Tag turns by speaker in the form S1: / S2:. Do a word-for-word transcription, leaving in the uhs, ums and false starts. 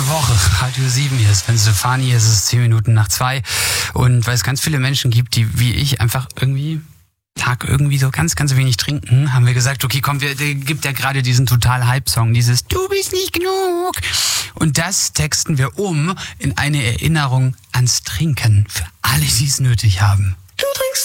S1: Gute Woche, Radio sieben, hier ist Sven Stefani, hier ist es zehn Minuten nach zwei. Und weil es ganz viele Menschen gibt, die wie ich einfach irgendwie Tag irgendwie so ganz, ganz wenig trinken, haben wir gesagt, okay, komm, wir, der gibt ja gerade diesen total Hype-Song, dieses Du bist nicht genug. Und das texten wir um in eine Erinnerung ans Trinken für alle, die es nötig haben. Du trinkst